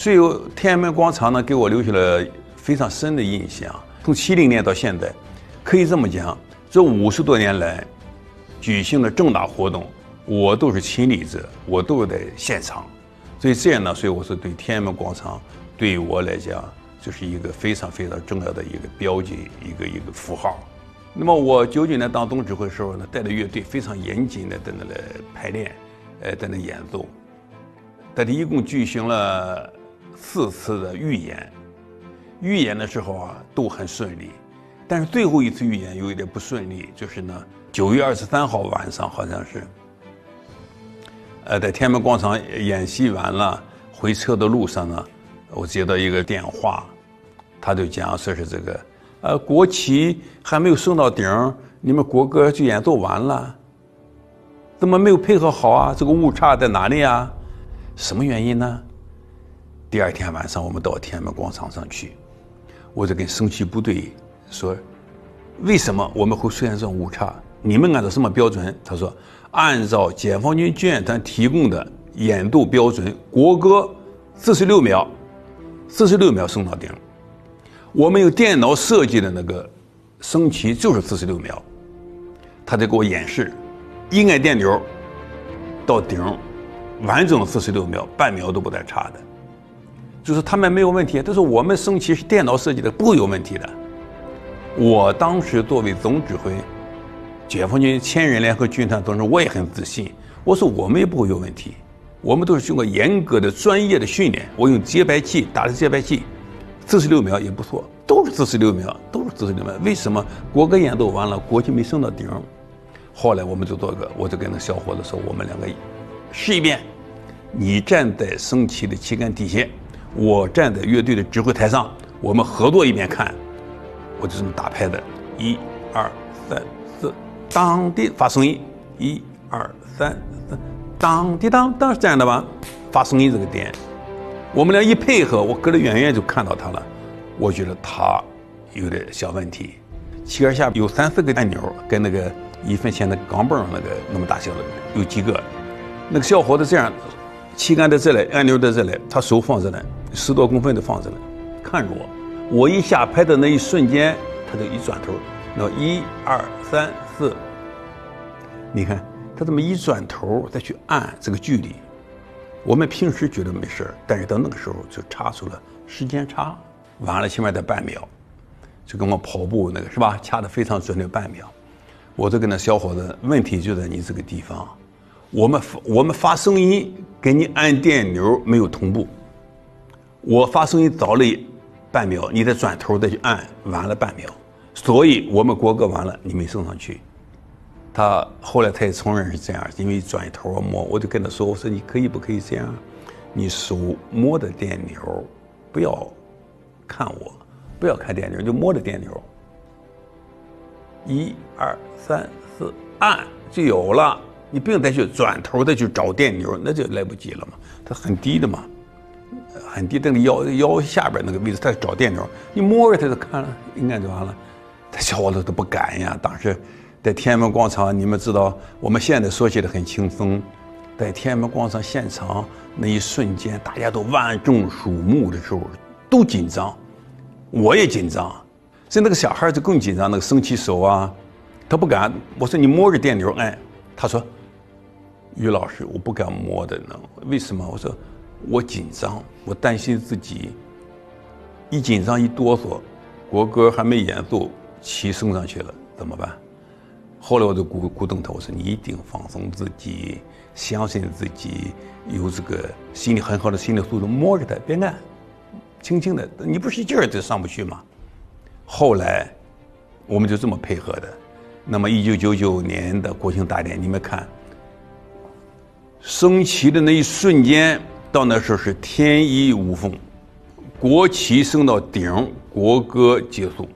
所以天安门广场呢，给我留下了非常深的印象。从70年到现在，可以这么讲，这50多年来举行的重大活动，我都是亲历者，我都是在现场。所以这样呢，所以我说对天安门广场对于我来讲，就是一个非常非常重要的一个标记，一个符号。那么我99年当总指挥的时候呢，带着乐队非常严谨的在那来排练，在那演奏。但是一共举行了4次的预演，预演的时候啊都很顺利，但是最后一次预演有一点不顺利，就是呢9月23号晚上好像是，在天安门广场演习完了，回车的路上呢，我接到一个电话，他就讲说是这个，国旗还没有升到顶，你们国歌就演奏完了，怎么没有配合好啊？这个误差在哪里啊？什么原因呢？第2天晚上我们到天安门广场上去，我就跟升旗部队说，为什么我们会出现这种误差？你们按照什么标准？他说，按照解放军军演团提供的演奏标准，国歌46秒，46秒升到顶。我们用电脑设计的那个升旗就是46秒，他在给我演示，一按电钮到顶，完整46秒，半秒都不带差的。就是他们没有问题，但是我们升旗是电脑设计的，不会有问题的。我当时作为总指挥，解放军千人联合军团当中，我也很自信，我说我们也不会有问题，我们都是经过严格的专业的训练，我用节拍器打的节拍器，46秒也不错，都是46秒，都是46秒。为什么国歌演奏完了，国旗没升到顶？后来我们就做个，我就跟那小伙子说，我们2个试一遍，你站在升旗的旗杆底下，我站在乐队的指挥台上，我们合作一遍看。我就这么打拍的，1、2、3、4，当的发声音，1、2、3、4，当的当，当是这样的吧？发声音这个点，我们俩一配合，我隔得远远就看到他了，我觉得他有点小问题。旗杆下有3、4个按钮，跟那个1分钱的钢镚那个那么大小的有几个。那个小伙子这样，旗杆在这里，按钮在这里，他手放这里，10多公分的放这里，看着我。我一下拍的那一瞬间，他就一转头，那1、2、3、4，你看他这么一转头再去按这个距离，我们平时觉得没事，但是到那个时候就差出了时间差，晚了起码得半秒，就跟我跑步那个是吧，掐得非常准的半秒。我就跟那小伙子，问题就在你这个地方，我们发声音跟你按电钮没有同步，我发声音早了半秒，你再转头再去按，晚了半秒，所以我们国歌完了，你没升上去。他后来他也承认是这样，因为转头摸，我就跟他说，我说你可以不可以这样，你手摸着电钮，不要看我，不要看电钮，就摸着电钮，1、2、3、4，按就有了，你不用再去转头再去找电钮，那就来不及了嘛，它很低的嘛。很低，那个腰下边那个位置，他找电钮，你摸着他就看了，应该就完了。他小伙子都不敢呀。当时在天安门广场，你们知道，我们现在说起来很轻松，在天安门广场现场那一瞬间，大家都万众瞩目的时候，都紧张，我也紧张。所以那个小孩就更紧张，那个升旗手啊，他不敢。我说你摸着电钮按，他说，于老师，我不敢摸的呢，为什么？我说。我紧张，我担心自己一紧张一哆嗦，国歌还没演奏，旗升上去了怎么办？后来我就鼓动他，我说你一定放松自己，相信自己，有这个心理很好的心理素质，摸着它别按，轻轻的，你不使劲儿就上不去吗？后来我们就这么配合的。那么1999年的国庆大典，你们看升旗的那一瞬间，到那时候是天衣无缝，国旗升到顶，国歌结束。